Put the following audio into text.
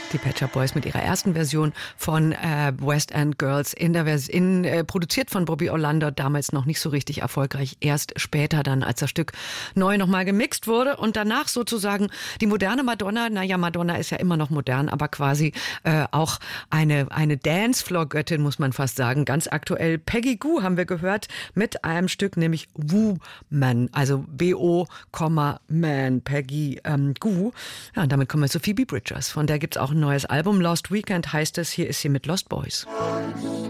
Die Pet Shop Boys mit ihrer ersten Version von West End Girls produziert von Bobby Orlando, damals noch nicht so richtig erfolgreich, erst später dann, als das Stück neu nochmal gemixt wurde und danach sozusagen die moderne Madonna, naja, Madonna ist ja immer noch modern, aber quasi auch eine Dancefloor-Göttin, muss man fast sagen, ganz aktuell. Peggy Gou haben wir gehört mit einem Stück, nämlich Woman, also W-O, Man, Peggy Gou. Ja, und damit kommen wir zu Phoebe Bridgers, von der gibt's auch ein neues Album, Lost Weekend heißt es. Hier ist sie mit Lost Boys.